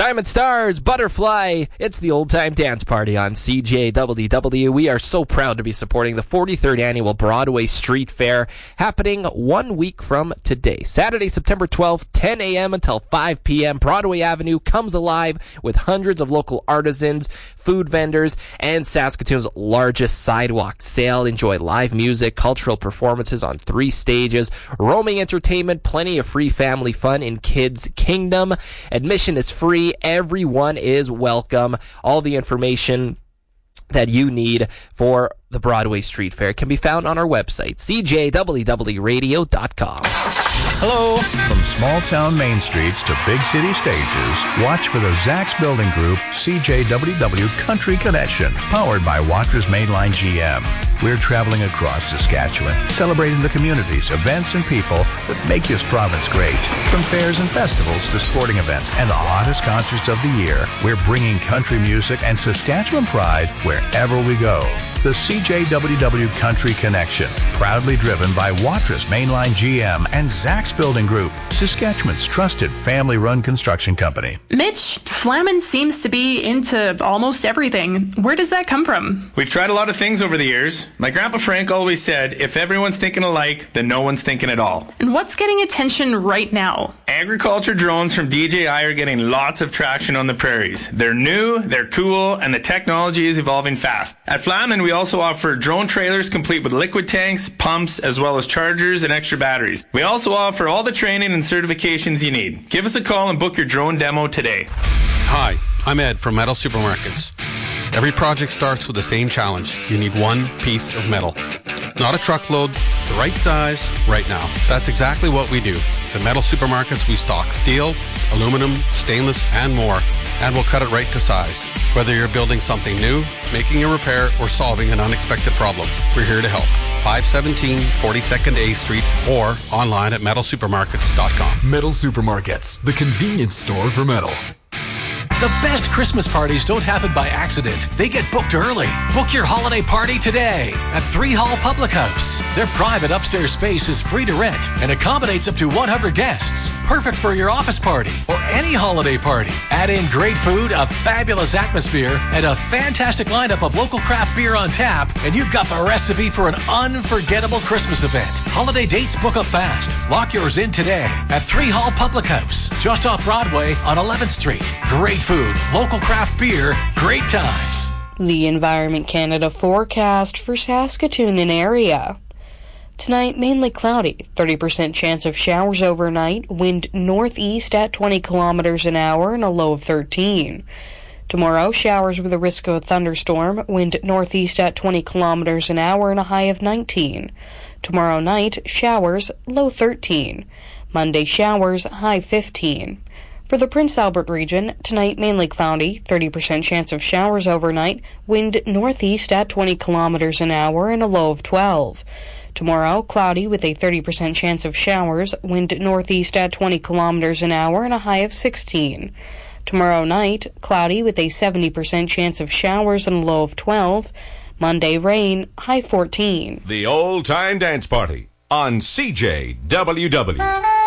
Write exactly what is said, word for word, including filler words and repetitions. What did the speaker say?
Diamond Stars, Butterfly. It's the Old Time Dance Party on C J W W. We are so proud to be supporting the forty-third Annual Broadway Street Fair, happening one week from today. Saturday, September twelfth, ten a.m. until five p.m. Broadway Avenue comes alive with hundreds of local artisans, food vendors, and Saskatoon's largest sidewalk sale. Enjoy live music, cultural performances on three stages, roaming entertainment, plenty of free family fun in Kids Kingdom. Admission is free. Everyone is welcome. All the information that you need for the Broadway Street Fair can be found on our website, c j w w radio dot com. Hello. From small-town main streets to big city stages, watch for the Zach's Building Group C J W W Country Connection, powered by Watra's Mainline G M. We're traveling across Saskatchewan, celebrating the communities, events, and people that make this province great. From fairs and festivals to sporting events and the hottest concerts of the year, we're bringing country music and Saskatchewan pride wherever we go. The C J W W Country Connection, proudly driven by Watra's Mainline G M and Zach's Building Group, Saskatchewan's trusted family-run construction company. Mitch, Flaman seems to be into almost everything. Where does that come from? We've tried a lot of things over the years. My Grandpa Frank always said, if everyone's thinking alike, then no one's thinking at all. And what's getting attention right now? Agriculture drones from D J I are getting lots of traction on the prairies. They're new, they're cool, and the technology is evolving fast. At Flaman, we also offer drone trailers complete with liquid tanks, pumps, as well as chargers and extra batteries. We also offer all the training and certifications you need. Give us a call and book your drone demo today. Hi, I'm Ed from Metal Supermarkets. Every project starts with the same challenge. You need one piece of metal. Not a truckload, the right size, right now. That's exactly what we do. At Metal Supermarkets, we stock steel, aluminum, stainless, and more, and we'll cut it right to size. Whether you're building something new, making a repair, or solving an unexpected problem, we're here to help. five seventeen forty-second A Street or online at metal supermarkets dot com. Metal Supermarkets, the convenience store for metal. The best Christmas parties don't happen by accident. They get booked early. Book your holiday party today at Three Hall Public House. Their private upstairs space is free to rent and accommodates up to one hundred guests. Perfect for your office party or any holiday party. Add in great food, a fabulous atmosphere, and a fantastic lineup of local craft beer on tap, and you've got the recipe for an unforgettable Christmas event. Holiday dates book up fast. Lock yours in today at Three Hall Public House, just off Broadway on eleventh Street. Great food, local craft beer, great times. The Environment Canada forecast for Saskatoon and area. Tonight, mainly cloudy, thirty percent chance of showers overnight, wind northeast at twenty kilometers an hour and a low of thirteen. Tomorrow, showers with a risk of a thunderstorm, wind northeast at twenty kilometers an hour and a high of nineteen. Tomorrow night, showers, low thirteen. Monday, showers, high fifteen. For the Prince Albert region, tonight mainly cloudy, thirty percent chance of showers overnight, wind northeast at twenty kilometers an hour and a low of twelve. Tomorrow, cloudy with a thirty percent chance of showers, wind northeast at twenty kilometers an hour and a high of sixteen. Tomorrow night, cloudy with a seventy percent chance of showers and a low of twelve. Monday, rain, high fourteen. The Old Time Dance Party on C J W W.